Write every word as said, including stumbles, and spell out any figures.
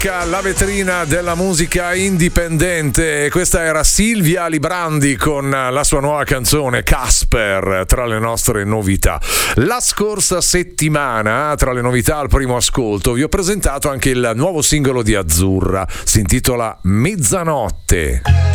spacca la vetrina della musica indipendente. Questa era Silvia Librandi con la sua nuova canzone Casper, tra le nostre novità. La scorsa settimana, tra le novità al primo ascolto, vi ho presentato anche il nuovo singolo di Azzurra, si intitola Mezzanotte.